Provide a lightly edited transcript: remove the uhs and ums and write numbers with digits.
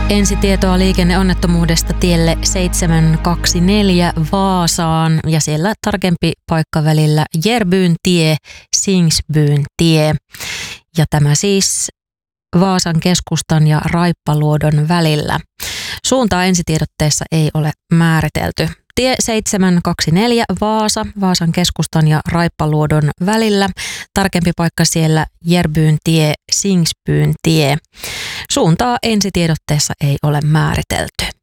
Ensitietoa liikenneonnettomuudesta tielle 724 Vaasaan ja siellä tarkempi paikka välillä Järbyn tie, Singsbyn tie. Ja tämä siis Vaasan keskustan ja Raippaluodon välillä. Suuntaa ensitiedotteessa ei ole määritelty. Tie 724 Vaasa, Vaasan keskustan ja Raippaluodon välillä. Tarkempi paikka siellä Järbyn tie, Singsbyn tie. Suuntaa ensitiedotteessa ei ole määritelty.